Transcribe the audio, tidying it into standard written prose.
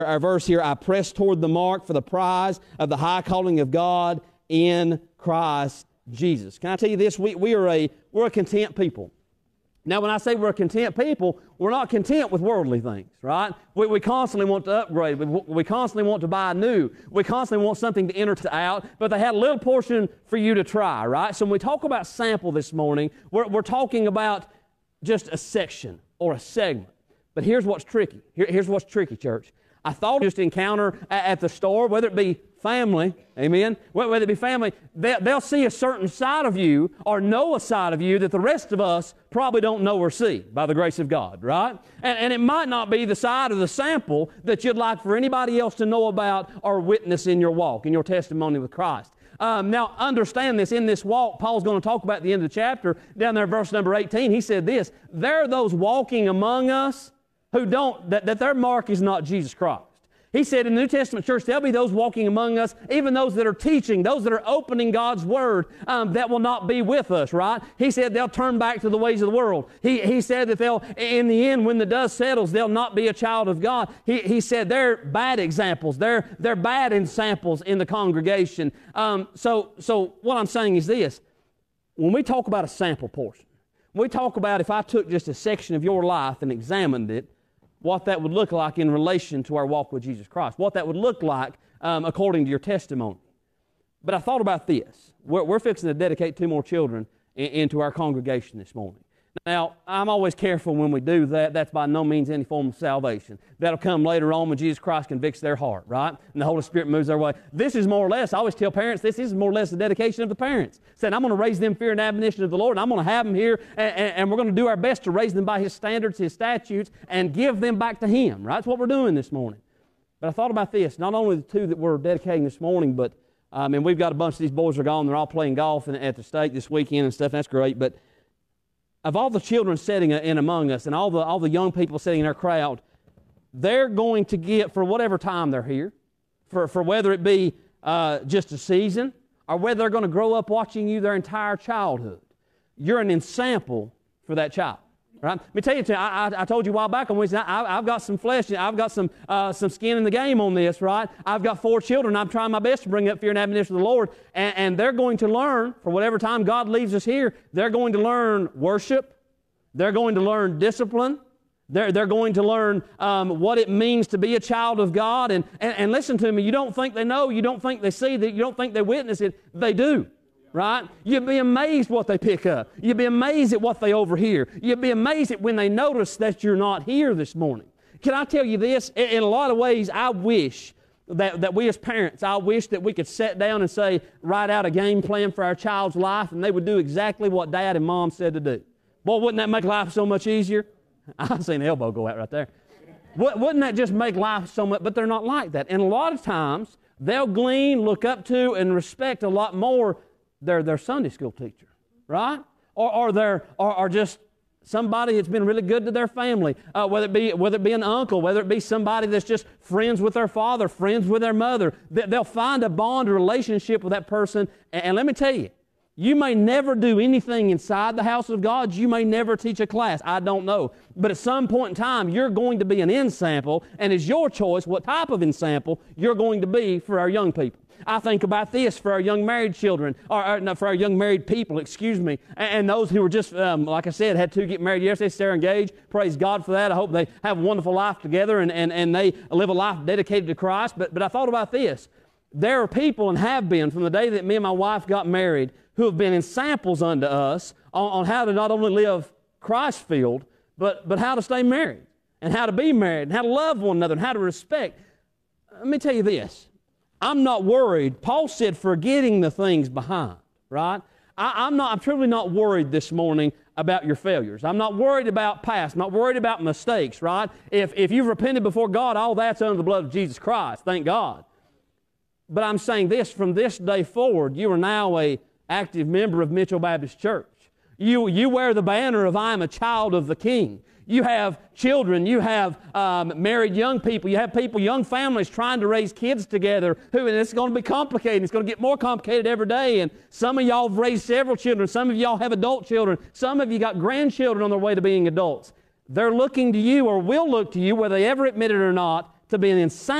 Our verse here, I press toward the mark for the prize of the high calling of God in Christ Jesus. Can I tell you this? We're a content people. Now, when I say we're a content people, we're not content with worldly things, right? We constantly want to upgrade. We constantly want to buy new. We constantly want something to enter out, but they had a little portion for you to try, right? So when we talk about sample this morning, we're talking about just a section or a segment. But here's what's tricky. Here's what's tricky, church. I thought just encounter at the store, whether it be family, amen, whether it be family, they'll see a certain side of you or know a side of you that the rest of us probably don't know or see by the grace of God, right? And it might not be the side of the sample that you'd like for anybody else to know about or witness in your walk, in your testimony with Christ. Now, understand this. In this walk, Paul's going to talk about at the end of the chapter, down there, verse number 18, he said this, there are those walking among us who don't, that their mark is not Jesus Christ. He said in the New Testament church, there'll be those walking among us, even those that are teaching, those that are opening God's Word, that will not be with us, right? He said they'll turn back to the ways of the world. He said that they'll, in the end, when the dust settles, they'll not be a child of God. He said they're bad examples. They're bad examples in the congregation. So what I'm saying is this. When we talk about a sample portion, when we talk about if I took just a section of your life and examined it, what that would look like in relation to our walk with Jesus Christ, what that would look like according to your testimony. But I thought about this. We're fixing to dedicate 2 more children into our congregation this morning. Now, I'm always careful when we do that. That's by no means any form of salvation. That'll come later on when Jesus Christ convicts their heart, right? And the Holy Spirit moves their way. This is more or less, I always tell parents, this is more or less the dedication of the parents. Saying, I'm going to raise them fear and admonition of the Lord, and I'm going to have them here, and we're going to do our best to raise them by His standards, His statutes, and give them back to Him, right? That's what we're doing this morning. But I thought about this. Not only the 2 that we're dedicating this morning, but, and we've got a bunch of these boys are gone. They're all playing golf at the state this weekend and stuff, and that's great, but of all the children sitting in among us and all the young people sitting in our crowd, they're going to get, for whatever time they're here, for whether it be just a season or whether they're going to grow up watching you their entire childhood, you're an ensample for that child. Right? Let me tell you, I told you a while back on Wednesday, I've got some flesh, I've got some skin in the game on this, right? I've got 4 children. I'm trying my best to bring up fear and admonition of the Lord, and they're going to learn, for whatever time God leaves us here, they're going to learn worship. They're going to learn discipline. They're going to learn what it means to be a child of God. And listen to me, you don't think they know, you don't think they see, that you don't think they witness it. They do. Right? You'd be amazed what they pick up. You'd be amazed at what they overhear. You'd be amazed at when they notice that you're not here this morning. Can I tell you this? In a lot of ways, I wish that we as parents, I wish that we could sit down and say, write out a game plan for our child's life, and they would do exactly what Dad and Mom said to do. Boy, wouldn't that make life so much easier? I've seen the elbow go out right there. Wouldn't that just make life so much? But they're not like that. And a lot of times, they'll glean, look up to, and respect a lot more their Sunday school teacher, right? Or just somebody that's been really good to their family, whether it be an uncle, whether it be somebody that's just friends with their father, friends with their mother. They'll find a bond, a relationship with that person. And let me tell you, you may never do anything inside the house of God. You may never teach a class. I don't know. But at some point in time, you're going to be an ensample, and it's your choice what type of ensample you're going to be for our young people. I think about this for our young married children, or no, for our young married people, and those who were just, like I said, had to get married yesterday, they're engaged. Praise God for that. I hope they have a wonderful life together and they live a life dedicated to Christ. But I thought about this. There are people, and have been from the day that me and my wife got married, who have been ensamples unto us on how to not only live Christ-filled, but how to stay married, and how to be married, and how to love one another, and how to respect. Let me tell you this. I'm not worried. Paul said, forgetting the things behind, right? I'm truly not worried this morning about your failures. I'm not worried about past. I'm not worried about mistakes, right? If you've repented before God, all that's under the blood of Jesus Christ. Thank God. But I'm saying this, from this day forward, you are now an active member of Mitchell Baptist Church. You wear the banner of I am a child of the King. You have children, you have married young people, you have people, young families trying to raise kids together, and it's going to be complicated. It's going to get more complicated every day, and some of y'all have raised several children, some of y'all have adult children, some of you got grandchildren on their way to being adults. They're looking to you, or will look to you, whether they ever admit it or not, to be an insane